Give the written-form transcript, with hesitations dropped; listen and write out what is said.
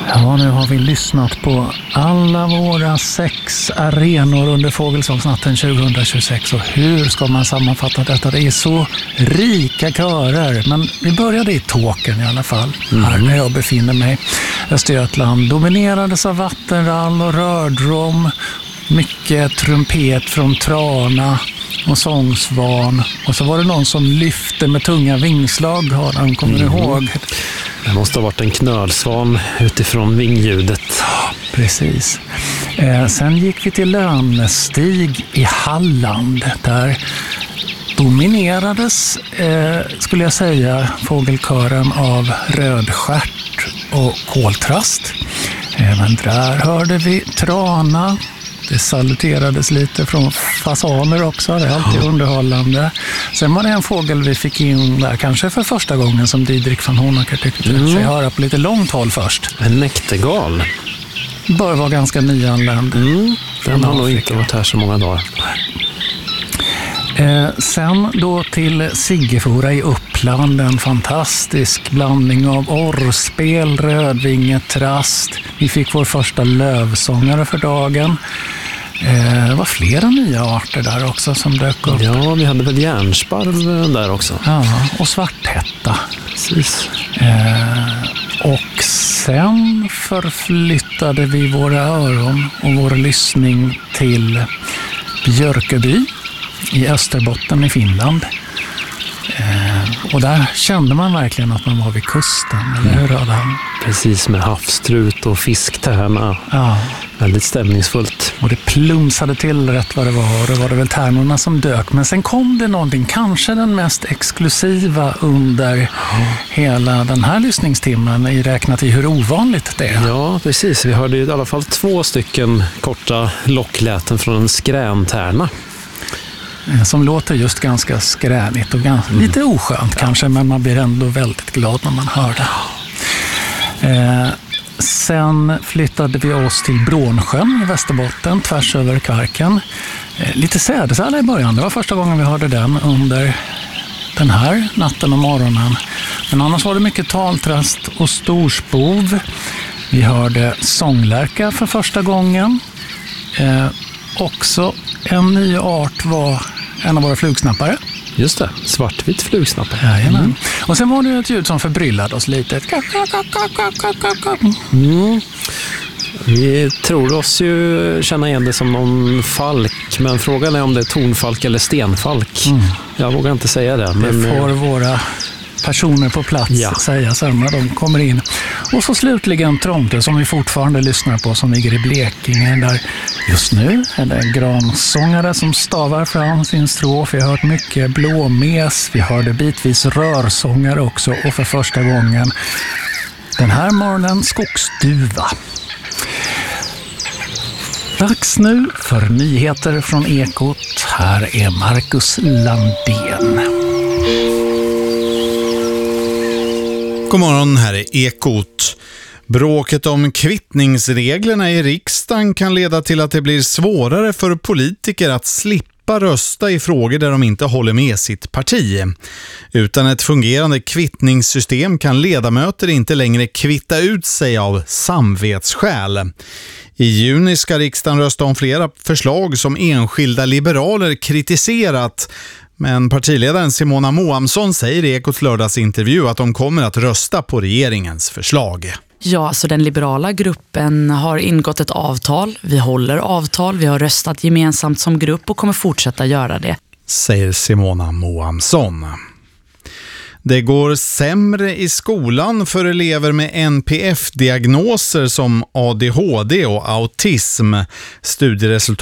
Ja, nu har vi lyssnat på alla våra 6 arenor under Fågelsångsnatten 2026 och hur ska man sammanfatta detta? Det är så rika körer, men vi började i Tåkern i alla fall, här där jag befinner mig. Östergötland dominerades av vattenrall och rördrom, mycket trumpet från trana och sångsvan, och så var det någon som lyfte med tunga vingslag, har han kommer ihåg. Det måste ha varit en knölsvan utifrån vingljudet. Ja, precis. Sen gick vi till Lönestig i Halland. Där dominerades, skulle jag säga, fågelkören av rödstjärt och koltrast. Även där hörde vi trana. Det saluterades lite från fasaner också, det är alltid underhållande. Sen var det en fågel vi fick in där, kanske för första gången, som Didrik van Honacker tyckte. Så jag hör på lite långt håll först. En näktergal. Bör vara ganska nyanländ. Den har nog inte varit här så många dagar. Sen då till Siggefora i Uppland, en fantastisk blandning av orrspel, rödvingetrast. Vi fick vår första lövsångare för dagen. Det var flera nya arter där också som dök upp. Ja, vi hade väl järnsparv där också. Ja, och svarthätta. Precis. Och sen förflyttade vi våra öron och vår lyssning till Björköby i Österbotten i Finland. Och där kände man verkligen att man var vid kusten, eller hur Adam? Precis, med havstrut och fisktärna. Ja. Väldigt stämningsfullt. Och det plumsade till rätt vad det var, och det var det väl tärnorna som dök. Men sen kom det någonting, kanske den mest exklusiva under hela den här lyssningstimmen, i räknat i hur ovanligt det är. Ja, precis. Vi hörde i alla fall 2 stycken korta lockläten från en skräntärna. Som låter just ganska skränigt och lite oskönt kanske, men man blir ändå väldigt glad när man hör det. Sen flyttade vi oss till Brånsjön i Västerbotten, tvärs över Kvarken. Lite sädesärla i början, det var första gången vi hörde den under den här natten och morgonen. Men annars var det mycket taltrast och storspov. Vi hörde sånglärka för första gången. Också en ny art var en av våra flugsnappare. Just det, svartvit flugsnappare. Jajamän. Och sen var det ett ljud som förbryllade oss lite. Vi tror oss ju känna igen det som någon falk, men frågan är om det är tonfalk eller stenfalk. Jag vågar inte säga det. Men det får våra personer på plats säga sen när de kommer in. Och så slutligen Tromte, som vi fortfarande lyssnar på, som ligger i Blekinge. Där just nu är det en gransångare som stavar fram sin strof. Vi har hört mycket blåmes, vi hörde bitvis rörsångare också, och för första gången den här morgonen skogsduva. Dags nu för nyheter från Ekot. Här är Marcus Landén. God morgon, här är Ekot. Bråket om kvittningsreglerna i riksdagen kan leda till att det blir svårare för politiker att slippa rösta i frågor där de inte håller med sitt parti. Utan ett fungerande kvittningssystem kan ledamöter inte längre kvitta ut sig av samvetsskäl. I juni ska riksdagen rösta om flera förslag som enskilda liberaler kritiserat. Men partiledaren Simona Moamsson säger i Ekots lördagsintervju att de kommer att rösta på regeringens förslag. Ja, så den liberala gruppen har ingått ett avtal. Vi håller avtal, vi har röstat gemensamt som grupp och kommer fortsätta göra det, säger Simona Moamsson. Det går sämre i skolan för elever med NPF-diagnoser som ADHD och autism. Studieresultat